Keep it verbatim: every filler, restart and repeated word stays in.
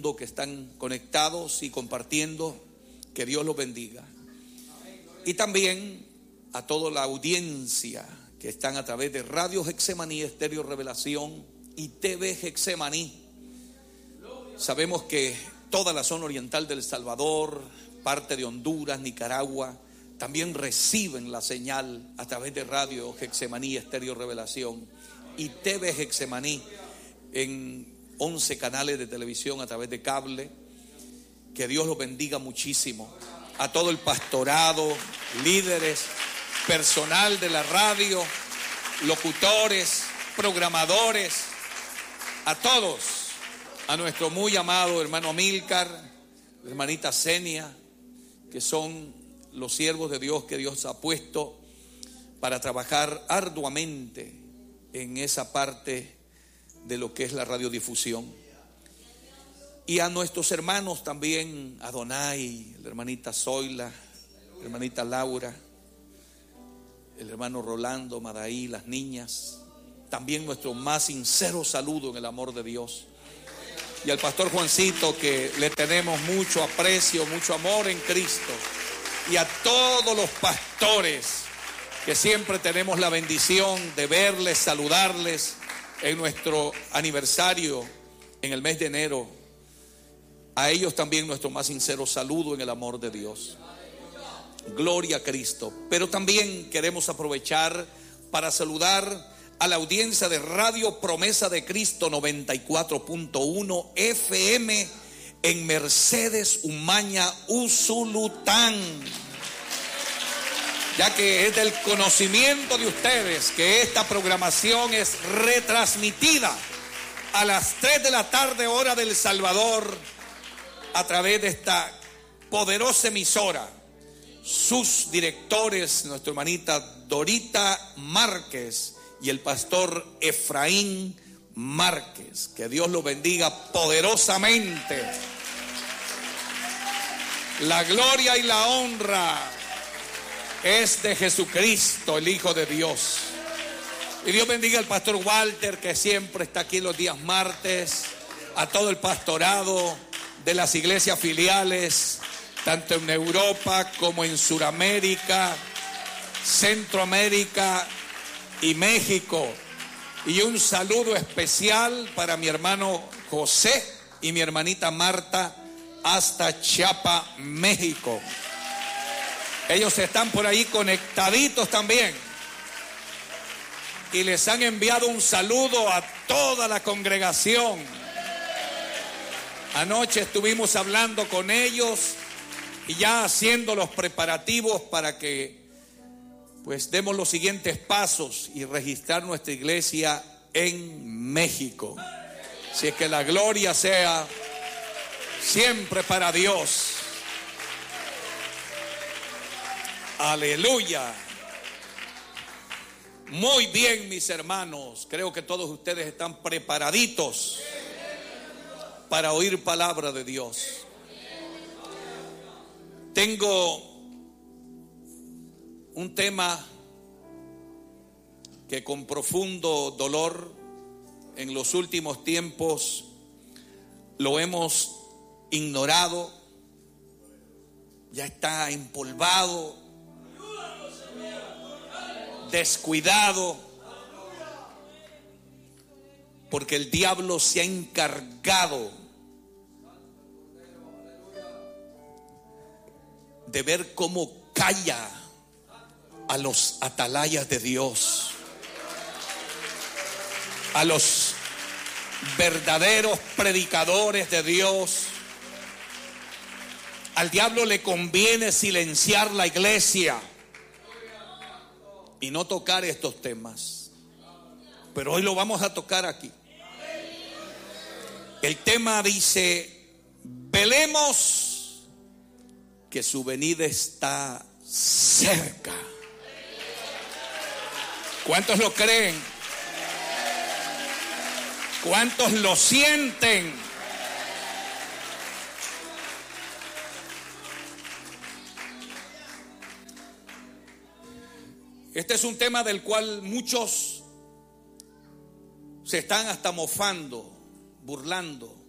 mundo que están conectados y compartiendo. Que Dios los bendiga. Y también a toda la audiencia que están a través de Radio Getsemaní, Estéreo Revelación y T V Getsemaní. Sabemos que toda la zona oriental del Salvador, parte de Honduras, Nicaragua, también reciben la señal a través de Radio Getsemaní, Estéreo Revelación y T V Getsemaní en once canales de televisión a través de cable. Que Dios los bendiga muchísimo. A todo el pastorado, líderes, personal de la radio, locutores, programadores, a todos, a nuestro muy amado hermano Amílcar, hermanita Zenia, que son los siervos de Dios que Dios ha puesto para trabajar arduamente en esa parte de lo que es la radiodifusión. Y a nuestros hermanos también, a Donay, la hermanita Zoila, la hermanita Laura, el hermano Rolando, Madaí, las niñas. También nuestro más sincero saludo en el amor de Dios. Y al pastor Juancito, que le tenemos mucho aprecio, mucho amor en Cristo. Y a todos los pastores, que siempre tenemos la bendición de verles, saludarles en nuestro aniversario en el mes de enero. A ellos también nuestro más sincero saludo en el amor de Dios. Gloria a Cristo. Pero también queremos aprovechar para saludar a la audiencia de Radio Promesa de Cristo noventa y cuatro punto uno F M en Mercedes, Umaña, Usulután. Ya que es del conocimiento de ustedes que esta programación es retransmitida a las tres de la tarde hora del Salvador a través de esta poderosa emisora. Sus directores, nuestra hermanita Dorita Márquez y el pastor Efraín Márquez. Que Dios los bendiga poderosamente. La gloria y la honra es de Jesucristo, el Hijo de Dios. Y Dios bendiga al pastor Walter, que siempre está aquí los días martes, a todo el pastorado de las iglesias filiales, tanto en Europa como en Sudamérica, Centroamérica y México. Y un saludo especial para mi hermano José y mi hermanita Marta hasta Chiapa, México. Ellos están por ahí conectaditos también. Y les han enviado un saludo a toda la congregación. Anoche estuvimos hablando con ellos y ya haciendo los preparativos para que pues demos los siguientes pasos y registrar nuestra iglesia en México. Así es que la gloria sea siempre para Dios. Aleluya. Muy bien, mis hermanos. Creo que todos ustedes están preparaditos para oír palabra de Dios. Tengo un tema que con profundo dolor en los últimos tiempos lo hemos ignorado, ya está empolvado, descuidado, porque el diablo se ha encargado de ver cómo calla a los atalayas de Dios, a los verdaderos predicadores de Dios. Al diablo le conviene silenciar la iglesia y no tocar estos temas, pero hoy lo vamos a tocar aquí. El tema dice: velemos, que su venida está cerca. ¿Cuántos lo creen? ¿Cuántos lo sienten? Este es un tema del cual muchos se están hasta mofando, burlando.